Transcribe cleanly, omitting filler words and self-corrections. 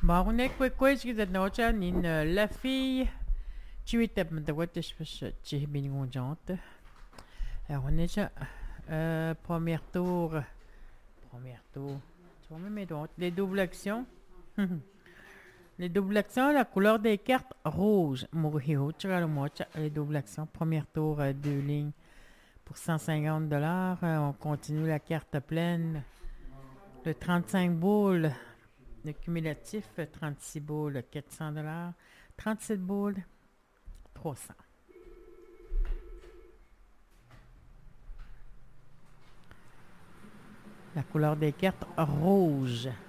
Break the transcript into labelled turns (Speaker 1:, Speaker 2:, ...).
Speaker 1: Morning, quick quiz kita nocha nin la fille. Tu étais de what je bingonjante. Alors on est déjà premier tour. Premier tour. Tu vas me mettre les doubles actions. Les doubles actions, la couleur des cartes rouge. Mourio, tu vas le mocha. Les doubles actions, premier tour, deux lignes pour 150 $. On continue la carte pleine. Le 35 boules. Le cumulatif, 36 boules, 400 $. 37 boules, 300. La couleur des cartes rouge.